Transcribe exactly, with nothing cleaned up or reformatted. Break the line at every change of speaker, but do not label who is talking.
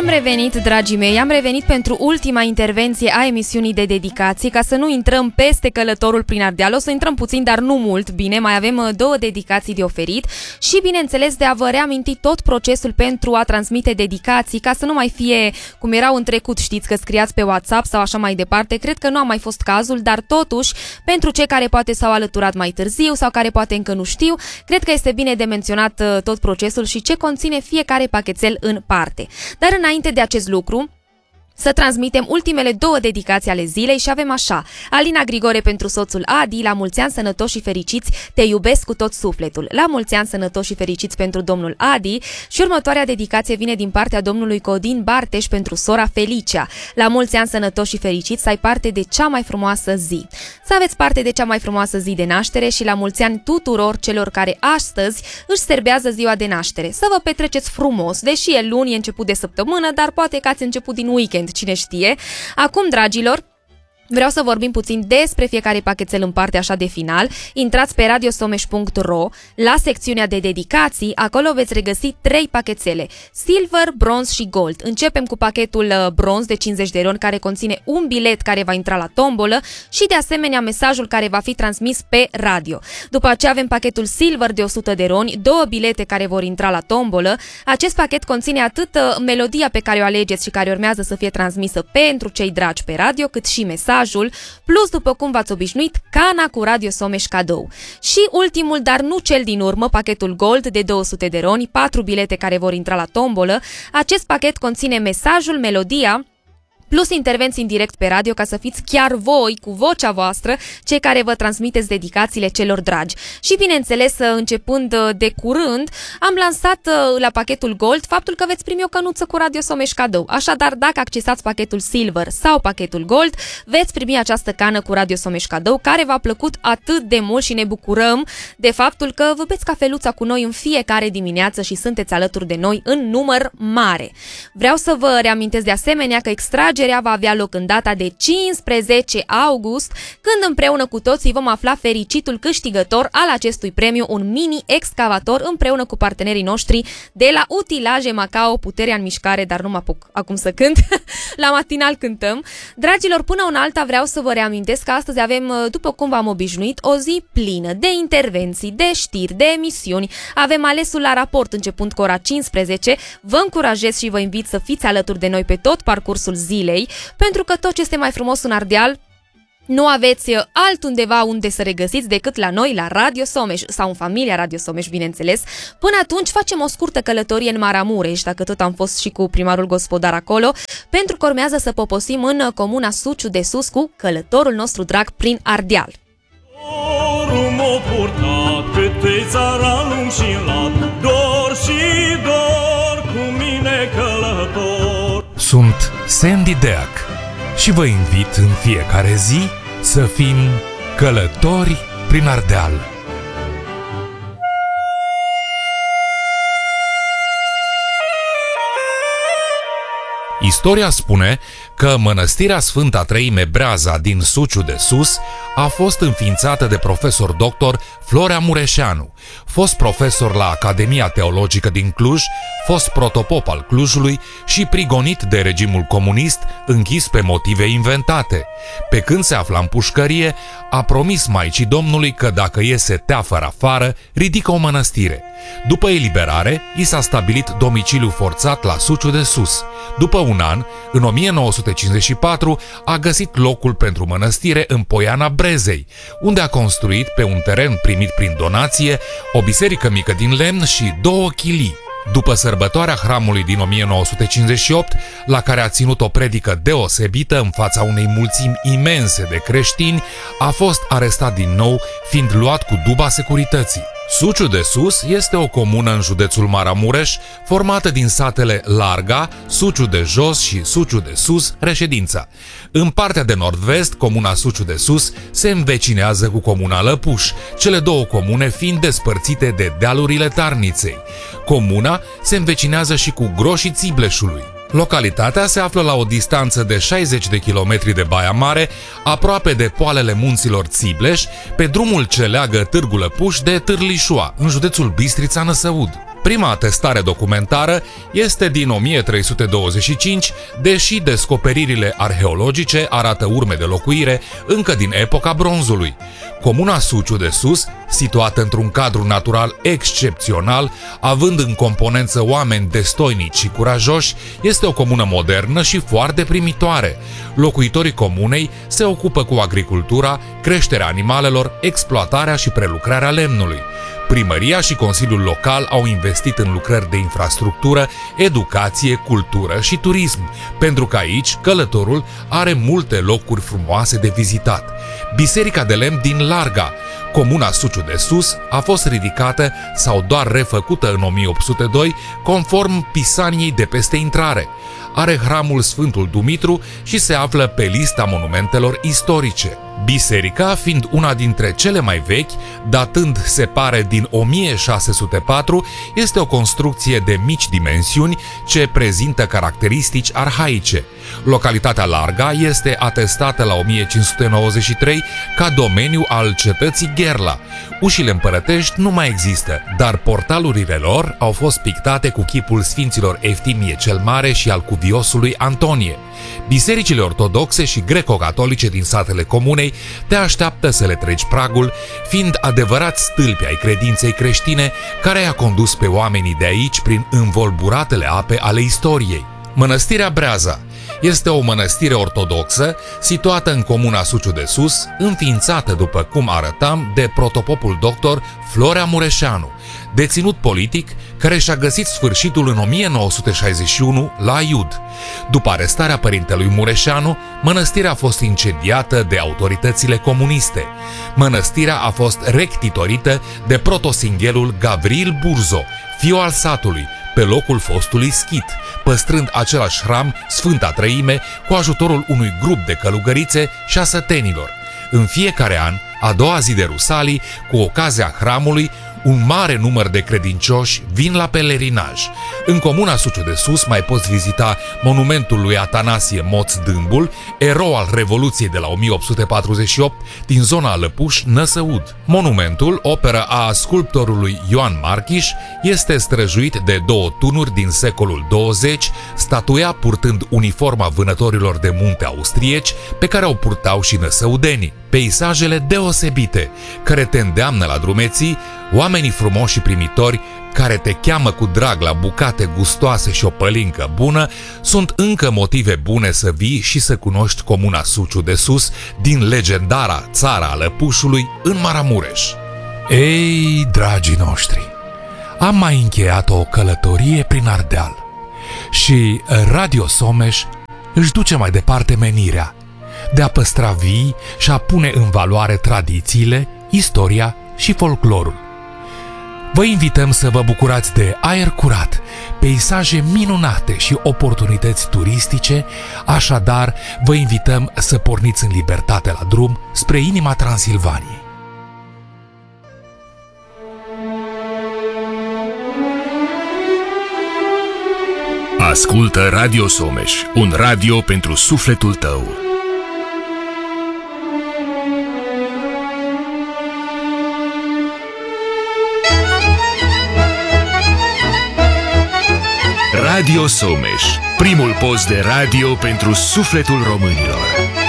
Am revenit, dragii mei, am revenit pentru ultima intervenție a emisiunii de dedicații, ca să nu intrăm peste Călătorul prin Ardeal. O să intrăm puțin, dar nu mult, bine, mai avem două dedicații de oferit și, bineînțeles, de a vă reaminti tot procesul pentru a transmite dedicații, ca să nu mai fie cum erau în trecut, știți, că scriați pe WhatsApp sau așa mai departe. Cred că nu a mai fost cazul, dar totuși, pentru cei care poate s-au alăturat mai târziu sau care poate încă nu știu, cred că este bine de menționat tot procesul și ce conține fiecare pachetel în parte. Dar înainte de acest lucru, să transmitem ultimele două dedicații ale zilei și avem așa: Alina Grigore pentru soțul Adi, la mulți ani sănătoși și fericiți, te iubesc cu tot sufletul. La mulți ani sănătoși și fericiți pentru domnul Adi. Și următoarea dedicație vine din partea domnului Codin Barteș pentru sora Felicia. La mulți ani sănătoși și fericiți, să ai parte de cea mai frumoasă zi. Să aveți parte de cea mai frumoasă zi de naștere și la mulți ani tuturor celor care astăzi își serbează ziua de naștere. Să vă petreceți frumos, deși e luni, e început de săptămână, dar poate că ați început din weekend, cine știe. Acum, dragilor, vreau să vorbim puțin despre fiecare pachetel în parte așa de final. Intrați pe radio someș punct ro la secțiunea de dedicații, acolo veți regăsi trei pachetele: Silver, Bronz și Gold. Începem cu pachetul Bronz de cincizeci de ron, care conține un bilet care va intra la tombolă și de asemenea mesajul care va fi transmis pe radio. După aceea avem pachetul Silver de o sută de roni, două bilete care vor intra la tombolă. Acest pachet conține atât melodia pe care o alegeți și care urmează să fie transmisă pentru cei dragi pe radio, cât și mesaj, plus, după cum v-ați obișnuit, cana cu Radio Someș cadou. Și ultimul, dar nu cel din urmă, pachetul Gold de două sute de roni, patru bilete care vor intra la tombolă. Acest pachet conține mesajul, melodia, plus intervenții în direct pe radio, ca să fiți chiar voi, cu vocea voastră, cei care vă transmiteți dedicațiile celor dragi. Și, bineînțeles, începând de curând, am lansat la pachetul Gold faptul că veți primi o cănuță cu Radio Someș cadou. Așadar, dacă accesați pachetul Silver sau pachetul Gold, veți primi această cană cu Radio Someș cadou, care v-a plăcut atât de mult și ne bucurăm de faptul că vă beți cafeluța cu noi în fiecare dimineață și sunteți alături de noi în număr mare. Vreau să vă reamintesc de asemenea că extragerea va avea loc în data de cincisprezece august, când împreună cu toții vom afla fericitul câștigător al acestui premiu, un mini-excavator, împreună cu partenerii noștri de la Utilaje Macao, puterea în mișcare, dar nu mă apuc acum să cânt, la matinal cântăm. Dragilor, până una alta vreau să vă reamintesc că astăzi avem, după cum v-am obișnuit, o zi plină de intervenții, de știri, de emisiuni. Avem alesul la raport începând cu ora cincisprezece. Vă încurajez și vă invit să fiți alături de noi pe tot parcursul zilei, pentru că tot ce este mai frumos în Ardeal nu aveți altundeva unde să regăsiți decât la noi, la Radio Someș, sau în familia Radio Someș, bineînțeles. Până atunci facem o scurtă călătorie în Maramureș, dacă tot am fost și cu primarul gospodar acolo, pentru că urmează să poposim în comuna Suciu de Sus cu călătorul nostru drag prin Ardeal.
Sunt Sandy Deac și vă invit în fiecare zi să fim călători prin Ardeal. Istoria spune că mănăstirea Sfânta Treime Breaza din Suciu de Sus a fost înființată de profesor doctor Florea Mureșeanu, fost profesor la Academia Teologică din Cluj, fost protopop al Clujului și prigonit de regimul comunist, închis pe motive inventate. Pe când se afla în pușcărie, a promis Maicii Domnului că dacă iese teafăr afară, ridică o mănăstire. După eliberare, i s-a stabilit domiciliu forțat la Suciu de Sus. După un an, în o mie nouă sute cincizeci și patru, a găsit locul pentru mănăstire în Poiana Brezei, unde a construit pe un teren primit prin donație o biserică mică din lemn și două chilii. După sărbătoarea hramului din o mie nouă sute cincizeci și opt, la care a ținut o predică deosebită în fața unei mulțimi imense de creștini, a fost arestat din nou, fiind luat cu duba securității. Suciu de Sus este o comună în județul Maramureș, formată din satele Larga, Suciu de Jos și Suciu de Sus, reședința. În partea de nord-vest, comuna Suciu de Sus se învecinează cu comuna Lăpuș, cele două comune fiind despărțite de dealurile Tarniței. Comuna se învecinează și cu Groșii Țibleșului. Localitatea se află la o distanță de șaizeci de kilometri de Baia Mare, aproape de poalele munților Țibleș, pe drumul ce leagă Târgu Lăpuș de Târlișoa, în județul Bistrița-Năsăud. Prima atestare documentară este din o mie trei sute douăzeci și cinci, deși descoperirile arheologice arată urme de locuire încă din epoca bronzului. Comuna Suciu de Sus, situată într-un cadru natural excepțional, având în componență oameni destoinici și curajoși, este o comună modernă și foarte primitoare. Locuitorii comunei se ocupă cu agricultura, creșterea animalelor, exploatarea și prelucrarea lemnului. Primăria și Consiliul Local au investit în lucrări de infrastructură, educație, cultură și turism, pentru că aici călătorul are multe locuri frumoase de vizitat. Biserica de lemn din Larga, comuna Suciu de Sus, a fost ridicată sau doar refăcută în o mie opt sute doi, conform pisaniei de peste intrare. Are hramul Sfântul Dumitru și se află pe lista monumentelor istorice. Biserica, fiind una dintre cele mai vechi, datând, se pare, din o mie șase sute patru, este o construcție de mici dimensiuni ce prezintă caracteristici arhaice. Localitatea Larga este atestată la o mie cinci sute nouăzeci și trei ca domeniu al cetății Gherla. Ușile împărătești nu mai există, dar portalurile lor au fost pictate cu chipul sfinților Eftimie cel Mare și al cuviosului Antonie. Bisericile ortodoxe și greco-catolice din satele comunei te așteaptă să le treci pragul, fiind adevărați stâlpi ai credinței creștine care i-a condus pe oamenii de aici prin învolburatele ape ale istoriei. Mănăstirea Breaza este o mănăstire ortodoxă situată în comuna Suciu de Sus, înființată, după cum arătam, de protopopul doctor Florea Mureșanu, deținut politic care și-a găsit sfârșitul în o mie nouă sute șaizeci și unu la Aiud. După arestarea părintelui Mureșanu, mănăstirea a fost incendiată de autoritățile comuniste. Mănăstirea a fost rectitorită de protosinghelul Gavril Burzo, fiu al satului, pe locul fostului schit, păstrând același hram Sfânta Trăime cu ajutorul unui grup de călugărițe și a sătenilor. În fiecare an, a doua zi de Rusalii, cu ocazia hramului, un mare număr de credincioși vin la pelerinaj. În comuna Suciu de Sus mai poți vizita monumentul lui Atanasie Moț Dâmbul, erou al Revoluției de la o mie opt sute patruzeci și opt din zona Lăpuș-Năsăud. Monumentul, operă a sculptorului Ioan Marchiș, este străjuit de două tunuri din secolul douăzeci, statuia purtând uniforma vânătorilor de munte austrieci, pe care o purtau și năsăudenii. Peisajele deosebite, care te îndeamnă la drumeții, oamenii frumoși și primitori, care te cheamă cu drag la bucate gustoase și o pălincă bună, sunt încă motive bune să vii și să cunoști comuna Suciu de Sus din legendara țara a Lăpușului în Maramureș. Ei, dragii noștri, am mai încheiat o călătorie prin Ardeal și Radio Someș își duce mai departe menirea de a păstra vii și a pune în valoare tradițiile, istoria și folclorul. Vă invităm să vă bucurați de aer curat, peisaje minunate și oportunități turistice, așadar vă invităm să porniți în libertate la drum spre inima Transilvaniei.
Ascultă Radio Someș, un radio pentru sufletul tău. Radio Someș, primul post de radio pentru sufletul românilor.